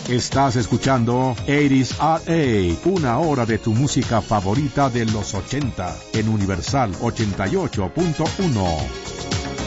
Estás escuchando 80s at 8, una hora de tu música favorita de los 80 en Universal 88.1.